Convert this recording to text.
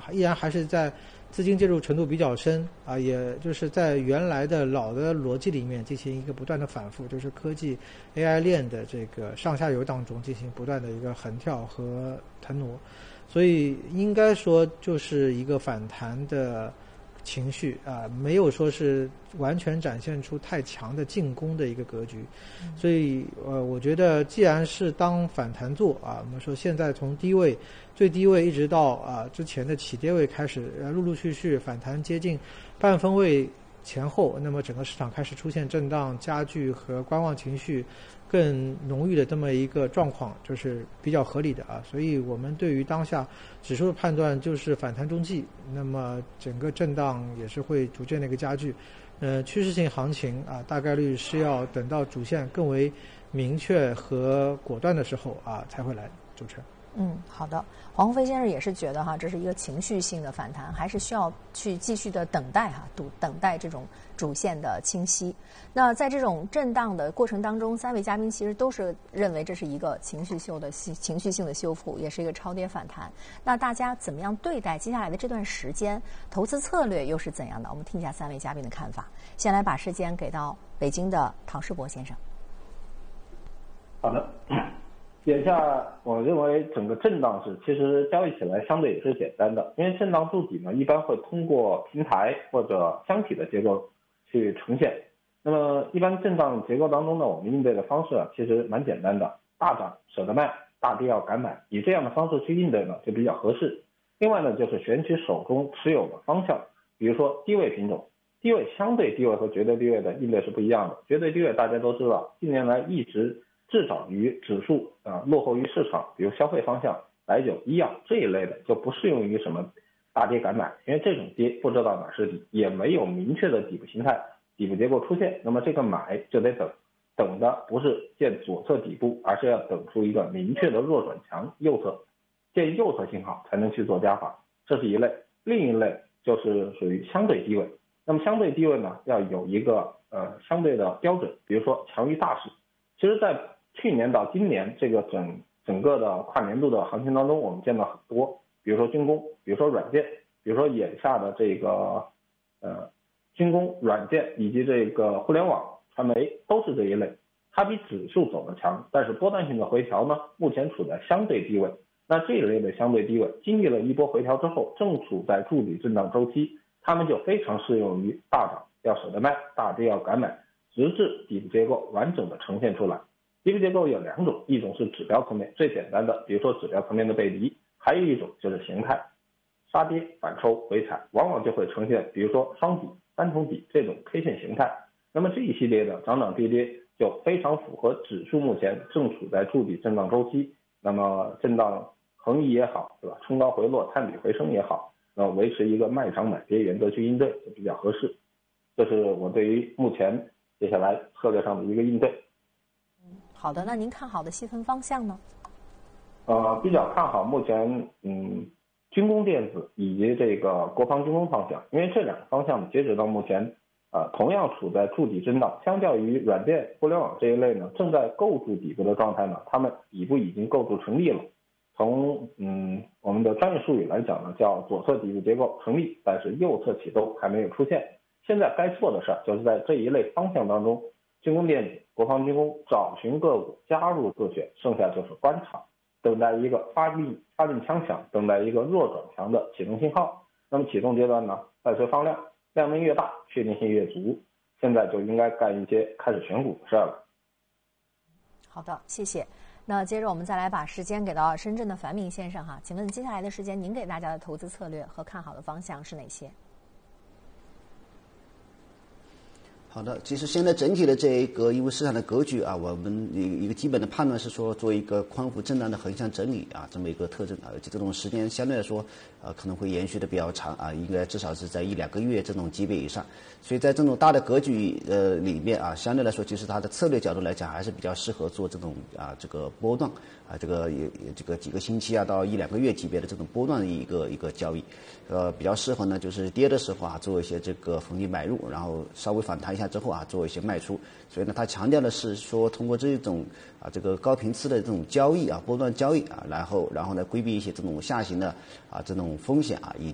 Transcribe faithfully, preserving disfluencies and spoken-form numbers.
依然还是在资金介入程度比较深啊，也就是在原来的老的逻辑里面进行一个不断的反复，就是科技 A I 链的这个上下游当中进行不断的一个横跳和腾挪，所以应该说就是一个反弹的情绪啊，没有说是完全展现出太强的进攻的一个格局，所以呃，我觉得既然是当反弹做啊，我们说现在从低位最低位一直到啊之前的起跌位开始，呃，陆陆续续反弹接近半分位前后，那么整个市场开始出现震荡加剧和观望情绪更浓郁的这么一个状况，就是比较合理的啊。所以我们对于当下指数的判断就是反弹中继，那么整个震荡也是会逐渐的一个加剧。呃，趋势性行情啊，大概率是要等到主线更为明确和果断的时候啊才会来。主持人。 嗯，好的。黄鸿飞先生也是觉得哈，这是一个情绪性的反弹，还是需要去继续的等待哈，等等待这种主线的清晰。那在这种震荡的过程当中，三位嘉宾其实都是认为这是一个情绪秀的情绪性的修复，也是一个超跌反弹。那大家怎么样对待接下来的这段时间？投资策略又是怎样的？我们听一下三位嘉宾的看法。先来把时间给到北京的唐世博先生。 好的。眼下我认为整个震荡是其实交易起来相对也是简单的，因为震荡筑底呢一般会通过平台或者箱体的结构去呈现。那么一般震荡结构当中呢，我们应对的方式啊其实蛮简单的，大涨舍得卖，大跌要敢买，以这样的方式去应对呢就比较合适。另外呢就是选取手中持有的方向，比如说低位品种，低位相对低位和绝对低位的应对是不一样的。绝对低位大家都知道近年来一直至少于指数啊、呃，落后于市场，比如消费方向、白酒、医药这一类的，就不适用于什么大跌敢买，因为这种跌不知道哪是底，也没有明确的底部形态、底部结构出现，那么这个买就得等，等的不是见左侧底部，而是要等出一个明确的弱转强右侧，见右侧信号才能去做加法，这是一类。另一类就是属于相对低位，那么相对低位呢，要有一个呃相对的标准，比如说强于大势。其实，在去年到今年这个整整个的跨年度的行情当中，我们见到很多，比如说军工，比如说软件，比如说眼下的这个呃军工、软件以及这个互联网、传媒都是这一类，它比指数走得强，但是波段性的回调呢，目前处在相对低位。那这一类的相对低位，经历了一波回调之后，正处在筑底震荡周期，它们就非常适用于大涨要舍得卖，大跌要敢买，直至底部结构完整的呈现出来。底部结构有两种，一种是指标层面最简单的，比如说指标层面的背离，还有一种就是形态，杀跌反抽回踩，往往就会呈现比如说双底、三重底这种 K 线形态。那么这一系列的涨涨跌跌就非常符合指数目前正处在筑底震荡周期，那么震荡横移也好，对吧？冲高回落、探底回升也好，那维持一个卖涨买跌原则去应对就比较合适。这是我对于目前接下来策略上的一个应对。 好的，那您看好的细分方向呢？ 呃，比较看好目前嗯军工电子以及这个国防军工方向，因为这两个方向截止到目前呃同样处在筑底震荡，相较于软件、互联网这一类呢，正在构筑底部的状态呢，它们底部已经构筑成立了。从嗯我们的专业术语来讲呢，叫左侧底部结构成立，但是右侧启动还没有出现。现在该做的事就是在这一类方向当中，军工电子、国防军工找寻个股加入自选，剩下就是观察，等待一个发力发力枪响，等待一个弱转强的启动信号。那么启动阶段呢，伴随放量，量能越大，确定性越足，现在就应该干一些开始选股的事了。 好的，谢谢。那接着我们再来把时间给到深圳的樊明先生哈，请问接下来的时间您给大家的投资策略和看好的方向是哪些？ 好的，其实现在整体的这一个因为市场的格局啊，我们一个基本的判断是说，做一个宽幅震荡的横向整理啊，这么一个特征啊，这种时间相对来说啊可能会延续的比较长啊，应该至少是在一两个月这种级别以上。所以在这种大的格局呃里面啊，相对来说，其实它的策略角度来讲，还是比较适合做这种啊这个波段啊，这个也这个几个星期啊到一两个月级别的这种波段的一个一个交易，呃，比较适合呢就是跌的时候啊做一些这个逢低买入，然后稍微反弹一下之后啊做一些卖出。所以呢，它强调的是说通过这种啊这个高频次的这种交易啊波段交易啊，然后然后呢规避一些这种下行的啊这种风险啊以